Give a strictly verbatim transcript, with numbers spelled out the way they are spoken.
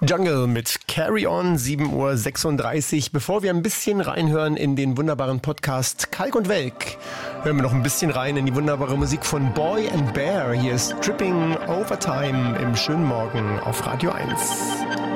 Jungle mit Carry On, sieben Uhr sechsunddreißig. Bevor wir ein bisschen reinhören in den wunderbaren Podcast Kalk und Welk, hören wir noch ein bisschen rein in die wunderbare Musik von Boy and Bear. Hier ist Tripping Overtime im schönen Morgen auf Radio eins.